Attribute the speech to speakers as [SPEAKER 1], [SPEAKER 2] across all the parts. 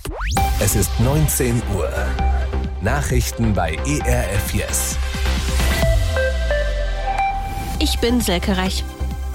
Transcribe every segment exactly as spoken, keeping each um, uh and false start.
[SPEAKER 1] Es ist neunzehn Uhr. Nachrichten bei E R F Yes.
[SPEAKER 2] Ich bin Selke Reich.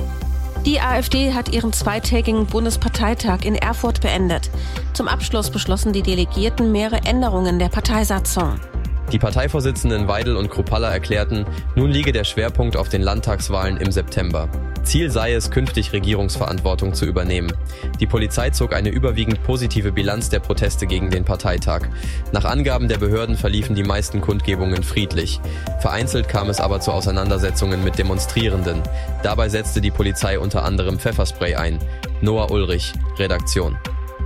[SPEAKER 2] Die AfD hat ihren zweitägigen Bundesparteitag in Erfurt beendet. Zum Abschluss beschlossen die Delegierten mehrere Änderungen der Parteisatzung.
[SPEAKER 3] Die Parteivorsitzenden Weidel und Kruppalla erklärten, nun liege der Schwerpunkt auf den Landtagswahlen im September. Ziel sei es, künftig Regierungsverantwortung zu übernehmen. Die Polizei zog eine überwiegend positive Bilanz der Proteste gegen den Parteitag. Nach Angaben der Behörden verliefen die meisten Kundgebungen friedlich. Vereinzelt kam es aber zu Auseinandersetzungen mit Demonstrierenden. Dabei setzte die Polizei unter anderem Pfefferspray ein. Noah Ulrich, Redaktion.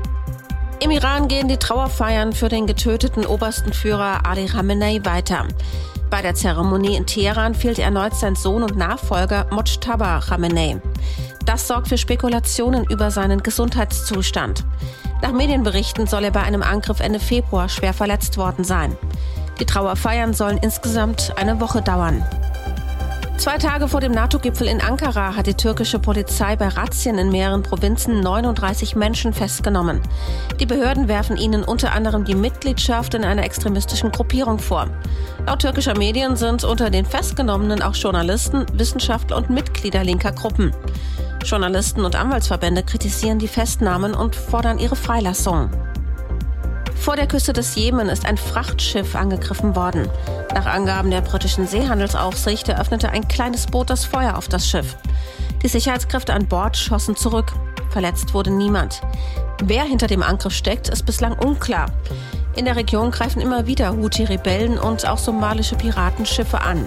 [SPEAKER 2] Im Iran gehen die Trauerfeiern für den getöteten obersten Führer Ali Khamenei weiter. Bei der Zeremonie in Teheran fehlte erneut sein Sohn und Nachfolger Mojtaba Khamenei. Das sorgt für Spekulationen über seinen Gesundheitszustand. Nach Medienberichten soll er bei einem Angriff Ende Februar schwer verletzt worden sein. Die Trauerfeiern sollen insgesamt eine Woche dauern. Zwei Tage vor dem NATO-Gipfel in Ankara hat die türkische Polizei bei Razzien in mehreren Provinzen neununddreißig Menschen festgenommen. Die Behörden werfen ihnen unter anderem die Mitgliedschaft in einer extremistischen Gruppierung vor. Laut türkischer Medien sind unter den Festgenommenen auch Journalisten, Wissenschaftler und Mitglieder linker Gruppen. Journalisten und Anwaltsverbände kritisieren die Festnahmen und fordern ihre Freilassung. Vor der Küste des Jemen ist ein Frachtschiff angegriffen worden. Nach Angaben der britischen Seehandelsaufsicht eröffnete ein kleines Boot das Feuer auf das Schiff. Die Sicherheitskräfte an Bord schossen zurück. Verletzt wurde niemand. Wer hinter dem Angriff steckt, ist bislang unklar. In der Region greifen immer wieder Houthi-Rebellen und auch somalische Piratenschiffe an.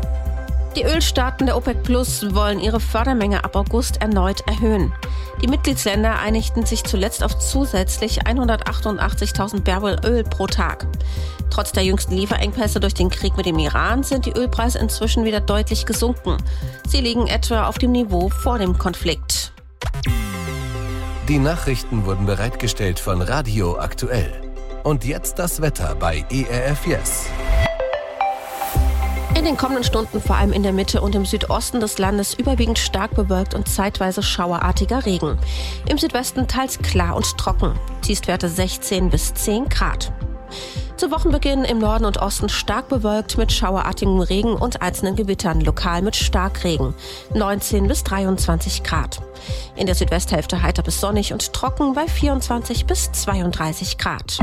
[SPEAKER 2] Die Ölstaaten der OPEC Plus wollen ihre Fördermenge ab August erneut erhöhen. Die Mitgliedsländer einigten sich zuletzt auf zusätzlich hundertachtundachtzigtausend Barrel Öl pro Tag. Trotz der jüngsten Lieferengpässe durch den Krieg mit dem Iran sind die Ölpreise inzwischen wieder deutlich gesunken. Sie liegen etwa auf dem Niveau vor dem Konflikt.
[SPEAKER 1] Die Nachrichten wurden bereitgestellt von Radio Aktuell. Und jetzt das Wetter bei E R F Yes.
[SPEAKER 2] In den kommenden Stunden vor allem in der Mitte und im Südosten des Landes überwiegend stark bewölkt und zeitweise schauerartiger Regen. Im Südwesten teils klar und trocken. Tiefstwerte sechzehn bis zehn Grad. Zu Wochenbeginn im Norden und Osten stark bewölkt mit schauerartigem Regen und einzelnen Gewittern, lokal mit Starkregen. neunzehn bis dreiundzwanzig Grad. In der Südwesthälfte heiter bis sonnig und trocken bei vierundzwanzig bis zweiunddreißig Grad.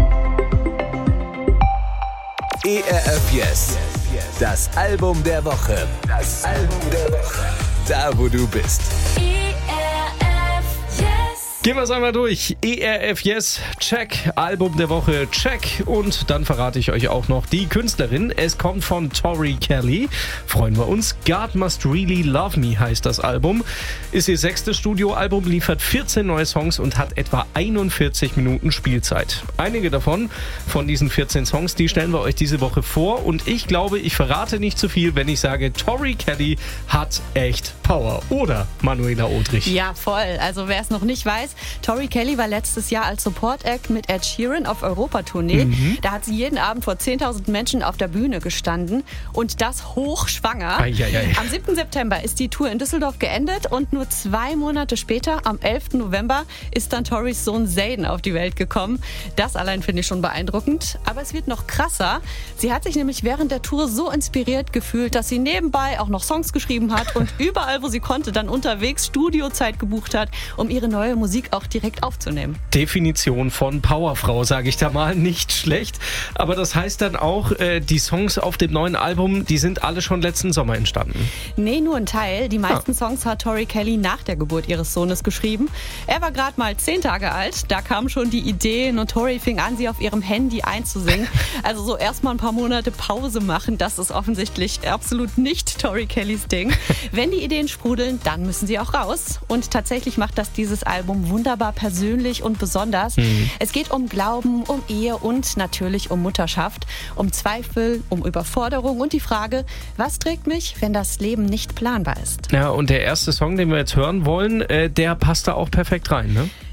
[SPEAKER 1] E R F Yes. Das Album der Woche. Das Album der Woche. Da, wo du bist.
[SPEAKER 4] E R F Yes.
[SPEAKER 5] Gehen wir es einmal durch. E R F Yes, check. Album der Woche, check. Und dann verrate ich euch auch noch die Künstlerin. Es kommt von Tori Kelly. Freuen wir uns. God Must Really Love Me heißt das Album. Ist ihr sechstes Studioalbum, liefert vierzehn neue Songs und hat etwa einundvierzig Minuten Spielzeit. Einige davon, von diesen vierzehn Songs, die stellen wir euch diese Woche vor. Und ich glaube, ich verrate nicht zu viel, wenn ich sage, Tori Kelly hat echt Power. Oder, Manuela Odrich?
[SPEAKER 6] Ja, voll. Also wer es noch nicht weiß, Tori Kelly war letztes Jahr als Support-Act mit Ed Sheeran auf Europatournee. Mhm. Da hat sie jeden Abend vor zehntausend Menschen auf der Bühne gestanden und das hochschwanger.
[SPEAKER 5] Ei, ei, ei.
[SPEAKER 6] Am siebten September ist die Tour in Düsseldorf geendet und nur zwei Monate später, am elften November, ist dann Toris Sohn Zayn auf die Welt gekommen. Das allein finde ich schon beeindruckend. Aber es wird noch krasser. Sie hat sich nämlich während der Tour so inspiriert gefühlt, dass sie nebenbei auch noch Songs geschrieben hat und überall, wo sie konnte, dann unterwegs Studiozeit gebucht hat, um ihre neue Musik auch direkt aufzunehmen.
[SPEAKER 5] Definition von Powerfrau, sage ich da mal, nicht schlecht. Aber das heißt dann auch, äh, die Songs auf dem neuen Album, die sind alle schon letzten Sommer entstanden?
[SPEAKER 6] Nee, nur ein Teil. Die meisten
[SPEAKER 5] ah.
[SPEAKER 6] Songs hat Tori Kelly nach der Geburt ihres Sohnes geschrieben. Er war gerade mal zehn Tage alt. Da kam schon die Idee und Tori fing an, sie auf ihrem Handy einzusingen. Also so erstmal ein paar Monate Pause machen, das ist offensichtlich absolut nicht Tori Kellys Ding. Wenn die Ideen sprudeln, dann müssen sie auch raus. Und tatsächlich macht das dieses Album wunderbar persönlich und besonders. Mhm. Es geht um Glauben, um Ehe und natürlich um Mutterschaft, um Zweifel, um Überforderung und die Frage, was trägt mich, wenn das Leben nicht planbar ist?
[SPEAKER 5] Ja, und der erste Song, den wir jetzt hören wollen, äh, der passt da auch perfekt rein, ne?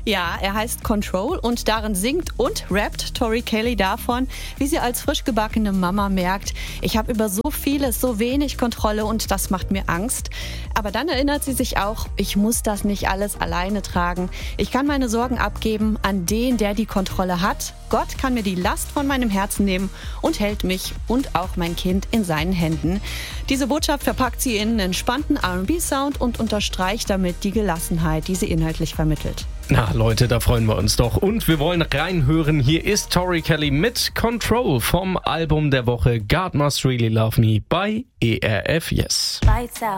[SPEAKER 6] Ja, er heißt Control und darin singt und rappt Tori Kelly davon, wie sie als frisch gebackene Mama merkt, ich habe über so vieles so wenig Kontrolle und das macht mir Angst. Aber dann erinnert sie sich auch, ich muss das nicht alles alleine tragen. Ich kann meine Sorgen abgeben an den, der die Kontrolle hat. Gott kann mir die Last von meinem Herzen nehmen und hält mich und auch mein Kind in seinen Händen. Diese Botschaft verpackt sie in einen entspannten R and B-Sound und unterstreicht damit die Gelassenheit, die sie inhaltlich vermittelt.
[SPEAKER 5] Na Leute, da freuen wir uns doch. Und wir wollen reinhören. Hier ist Tori Kelly mit Control vom Album der Woche God Must Really Love Me bei E R F Yes.
[SPEAKER 4] Lights out.